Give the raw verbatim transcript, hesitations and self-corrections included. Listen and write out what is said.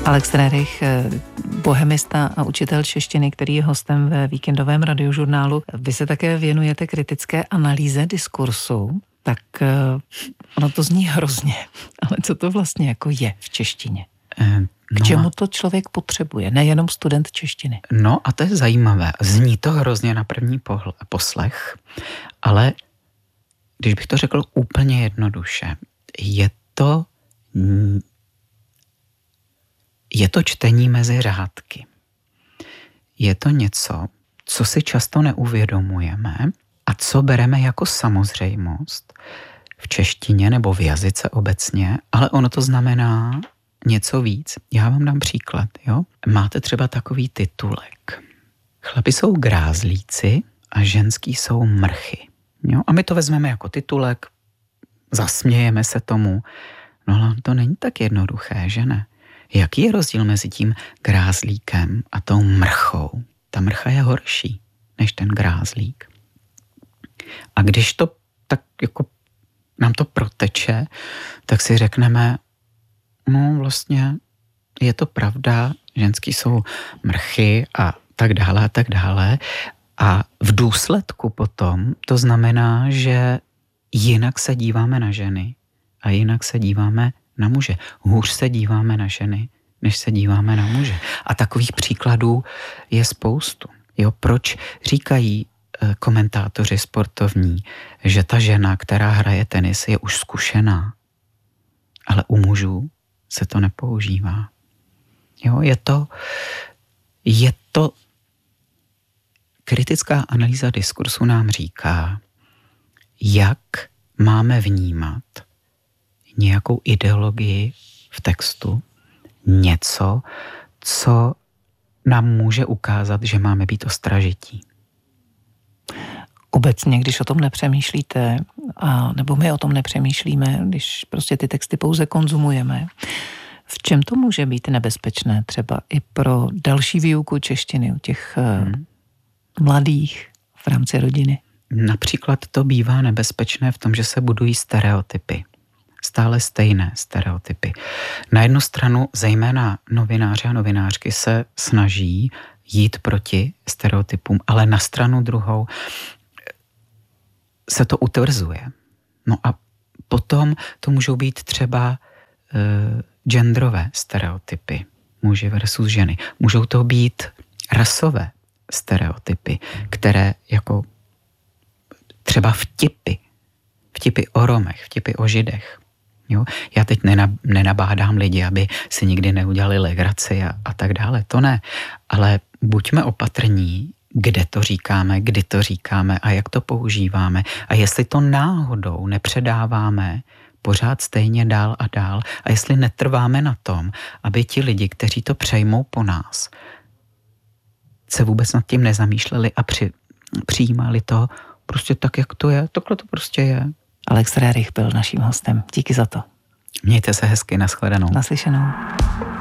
Alex Rerich, bohemista a učitel češtiny, který je hostem ve víkendovém radiožurnálu. Vy se také věnujete kritické analýze diskursu, tak ono to zní hrozně, ale co to vlastně jako je v češtině? K čemu no, to člověk potřebuje, nejenom student češtiny? No a to je zajímavé. Zní to hrozně na první pohled, poslech, ale když bych to řekl úplně jednoduše, je to, je to čtení mezi řádky. Je to něco, co si často neuvědomujeme a co bereme jako samozřejmost v češtině nebo v jazyce obecně, ale ono to znamená něco víc. Já vám dám příklad, jo? Máte třeba takový titulek. Chlapi jsou grázlíci a ženský jsou mrchy. Jo? A my to vezmeme jako titulek, zasmějeme se tomu. No ale to není tak jednoduché, že ne? Jaký je rozdíl mezi tím grázlíkem a tou mrchou? Ta mrcha je horší než ten grázlík. A když to tak jako nám to proteče, tak si řekneme, no vlastně je to pravda, ženský jsou mrchy a tak dále a tak dále. A v důsledku potom to znamená, že jinak se díváme na ženy a jinak se díváme na muže. Hůř se díváme na ženy, než se díváme na muže. A takových příkladů je spoustu. Jo, proč říkají e, komentátoři sportovní, že ta žena, která hraje tenis, je už zkušená, ale u mužů se to nepoužívá. Jo, je to, je to kritická analýza diskursu nám říká, jak máme vnímat nějakou ideologii v textu, něco, co nám může ukázat, že máme být ostražití. Obecně, když o tom nepřemýšlíte, a, nebo my o tom nepřemýšlíme, když prostě ty texty pouze konzumujeme, v čem to může být nebezpečné třeba i pro další výuku češtiny u těch hmm. mladých v rámci rodiny? Například to bývá nebezpečné v tom, že se budují stereotypy. Stále stejné stereotypy. Na jednu stranu zejména novináři a novinářky se snaží jít proti stereotypům, ale na stranu druhou se to utvrzuje. No a potom to můžou být třeba e, genderové stereotypy, muži versus ženy. Můžou to být rasové stereotypy, které jako třeba vtipy, vtipy o Romech, vtipy o Židech. Jo? Já teď nenabádám lidi, aby si nikdy neudělali legraci a, a tak dále, to ne. Ale buďme opatrní, kde to říkáme, kdy to říkáme a jak to používáme. A jestli to náhodou nepředáváme pořád stejně dál a dál a jestli netrváme na tom, aby ti lidi, kteří to přejmou po nás, se vůbec nad tím nezamýšleli a při, přijímali to prostě tak, jak to je. Takhle to prostě je. Alex Rerich byl naším hostem. Díky za to. Mějte se hezky, nashledanou. Naslyšenou.